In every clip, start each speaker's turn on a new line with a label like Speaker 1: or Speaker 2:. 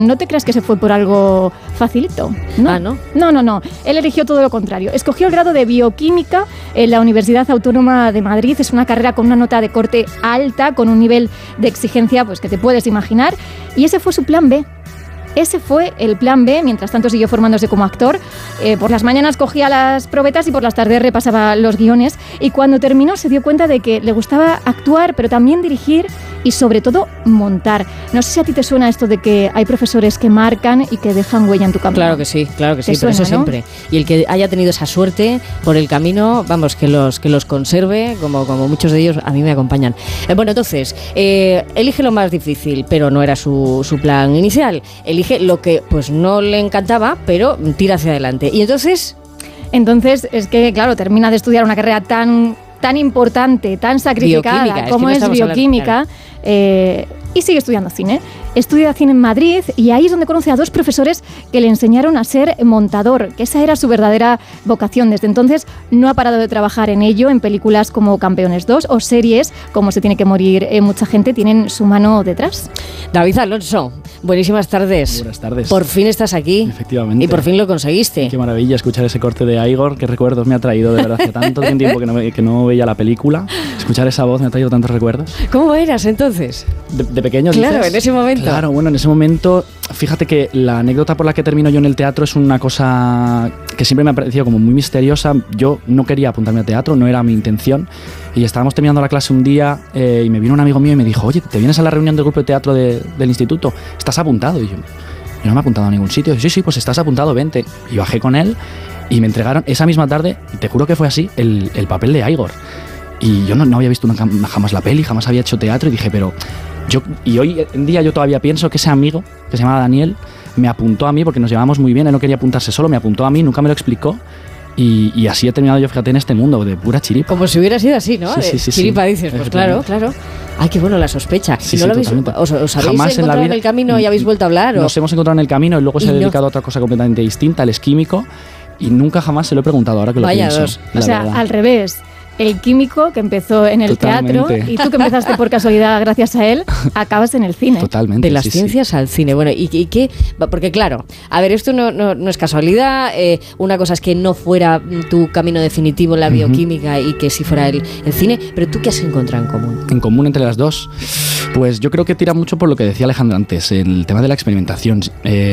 Speaker 1: No te creas que se fue por algo facilito, ¿no? No. Él eligió todo lo contrario. Escogió el grado de bioquímica en la Universidad Autónoma de Madrid. Es una carrera con una nota de corte alta, con un nivel de exigencia pues que te puedes imaginar. Y ese fue su plan B. Ese fue el plan B. Mientras tanto siguió formándose como actor. Por las mañanas cogía las probetas y por las tardes repasaba los guiones. Y cuando terminó se dio cuenta de que le gustaba actuar, pero también dirigir y sobre todo montar. No sé si a ti te suena esto de que hay profesores que marcan y que dejan huella en tu camino.
Speaker 2: Claro que sí, por
Speaker 1: suena,
Speaker 2: eso
Speaker 1: ¿no?
Speaker 2: siempre. Y el que haya tenido esa suerte por el camino, vamos, que los conserve, como muchos de ellos a mí me acompañan. Bueno, entonces, elige lo más difícil, pero no era su plan inicial. Elige lo que pues no le encantaba, pero tira hacia adelante. Y entonces
Speaker 1: es que, claro, termina de estudiar una carrera tan importante, tan sacrificada como es bioquímica, y sigue estudiando cine. Estudia cine en Madrid y ahí es donde conoce a dos profesores que le enseñaron a ser montador, que esa era su verdadera vocación. Desde entonces no ha parado de trabajar en ello, en películas como Campeones 2 o series como Se tiene que morir mucha gente, tienen su mano detrás.
Speaker 2: David Alonso, buenísimas tardes.
Speaker 3: Buenas tardes.
Speaker 2: Por fin estás aquí.
Speaker 3: Efectivamente.
Speaker 2: Y por fin lo conseguiste.
Speaker 3: Qué maravilla escuchar ese corte de Igor, qué recuerdos me ha traído, de verdad, hace tanto tiempo que no veía la película. Escuchar esa voz me ha traído tantos recuerdos.
Speaker 2: ¿Cómo eras entonces?
Speaker 3: De pequeño,
Speaker 2: claro,
Speaker 3: dices.
Speaker 2: En ese momento.
Speaker 3: Claro, bueno, en ese momento, fíjate que la anécdota por la que termino yo en el teatro es una cosa que siempre me ha parecido como muy misteriosa. Yo no quería apuntarme a teatro, no era mi intención. Y estábamos terminando la clase un día y me vino un amigo mío y me dijo: oye, ¿te vienes a la reunión del grupo de teatro del instituto? ¿Estás apuntado? Y yo no me he apuntado a ningún sitio. Y sí, pues estás apuntado, vente. Y bajé con él y me entregaron esa misma tarde, y te juro que fue así, el papel de Igor. Y yo no había visto jamás la peli, jamás había hecho teatro y dije, pero... Y hoy en día yo todavía pienso que ese amigo, que se llamaba Daniel, me apuntó a mí porque nos llevábamos muy bien, él no quería apuntarse solo, me apuntó a mí, nunca me lo explicó. Y así he terminado yo, fíjate, en este mundo de pura chiripa.
Speaker 2: Como si hubiera sido así, ¿no?
Speaker 3: Sí,
Speaker 2: chiripa, dices, pues claro. Ay, qué bueno la sospecha.
Speaker 3: Sí,
Speaker 2: ¿No lo habéis, os habéis
Speaker 3: jamás
Speaker 2: encontrado en el camino y habéis vuelto a hablar?
Speaker 3: Nos hemos encontrado en el camino y luego se ha dedicado a otra cosa completamente distinta, él es químico, y nunca jamás se lo he preguntado, ahora que lo pienso.
Speaker 1: O sea, al revés. El químico que empezó en el teatro y tú que empezaste por casualidad gracias a él, acabas en el cine.
Speaker 3: Totalmente.
Speaker 2: De las ciencias al cine. Bueno, ¿y qué? Porque claro, a ver, esto no es casualidad. Una cosa es que no fuera tu camino definitivo la bioquímica y que sí fuera el cine, pero ¿tú qué has encontrado en común?
Speaker 3: En común entre las dos, pues yo creo que tira mucho por lo que decía Alejandro antes, el tema de la experimentación.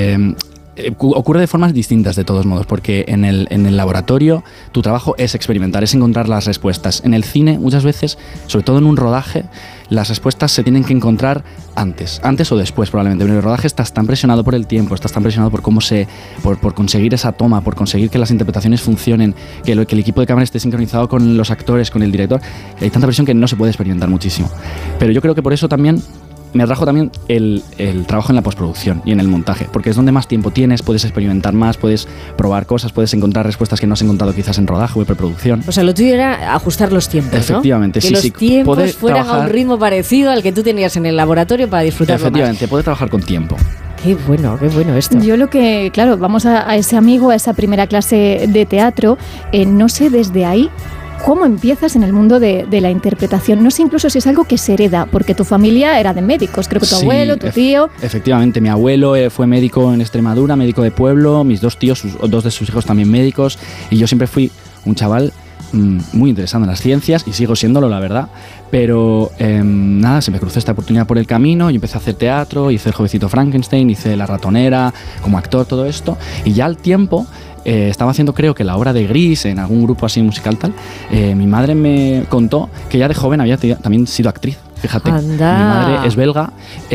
Speaker 3: Ocurre de formas distintas de todos modos, porque en el laboratorio tu trabajo es experimentar, es encontrar las respuestas. En el cine muchas veces, sobre todo en un rodaje, las respuestas se tienen que encontrar antes o después probablemente. Pero en el rodaje estás tan presionado por el tiempo, estás tan presionado por por conseguir esa toma, por conseguir que las interpretaciones funcionen, que el equipo de cámara esté sincronizado con los actores, con el director. Hay tanta presión que no se puede experimentar muchísimo. Pero yo creo que por eso también me atrajo también el trabajo en la postproducción y en el montaje, porque es donde más tiempo tienes, puedes experimentar más, puedes probar cosas, puedes encontrar respuestas que no has encontrado quizás en rodaje o en preproducción.
Speaker 2: O sea, lo tuyo era ajustar los tiempos,
Speaker 3: efectivamente,
Speaker 2: ¿no? Que los tiempos fueran a un ritmo parecido al que tú tenías en el laboratorio para disfrutarlo más.
Speaker 3: Efectivamente, poder trabajar con tiempo.
Speaker 2: Qué bueno esto.
Speaker 1: Yo lo que, claro, vamos a ese amigo, a esa primera clase de teatro, no sé desde ahí ¿cómo empiezas en el mundo de la interpretación? No sé incluso si es algo que se hereda, porque tu familia era de médicos, creo que tu abuelo, tu tío...
Speaker 3: Efectivamente, mi abuelo fue médico en Extremadura, médico de pueblo, mis dos tíos, dos de sus hijos también médicos, y yo siempre fui un chaval muy interesado en las ciencias, y sigo siéndolo, la verdad, pero nada, se me cruzó esta oportunidad por el camino, y empecé a hacer teatro, hice El jovencito Frankenstein, hice La ratonera, como actor, todo esto, y ya al tiempo... estaba haciendo, creo que la obra de Gris en algún grupo así musical tal. Mi madre me contó que ya de joven había también sido actriz. Fíjate,
Speaker 2: ¡Anda!
Speaker 3: Mi madre es belga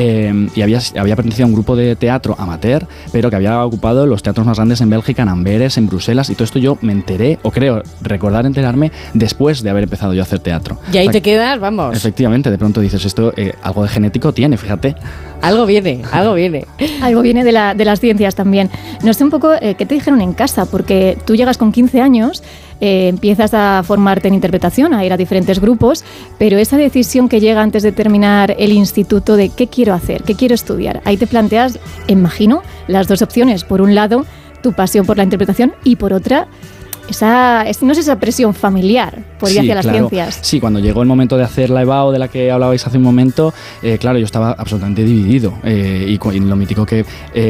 Speaker 3: y había pertenecido a un grupo de teatro amateur, pero que había ocupado los teatros más grandes en Bélgica, en Amberes, en Bruselas, y todo esto yo me enteré, o creo recordar enterarme, después de haber empezado yo a hacer teatro.
Speaker 2: Y ahí te quedas, vamos.
Speaker 3: Efectivamente, de pronto dices, esto algo de genético tiene, fíjate.
Speaker 2: Algo viene.
Speaker 1: Algo viene de las ciencias también. No sé un poco qué te dijeron en casa, porque tú llegas con 15 años, empiezas a formarte en interpretación, a ir a diferentes grupos, pero esa decisión que llega antes de terminar el instituto de qué quiero hacer, qué quiero estudiar, ahí te planteas, imagino, las dos opciones. Por un lado, tu pasión por la interpretación y por otra... no es esa presión familiar por ir hacia las ciencias.
Speaker 3: Sí, cuando llegó el momento de hacer la EBAU de la que hablabais hace un momento, claro, yo estaba absolutamente dividido y lo mítico que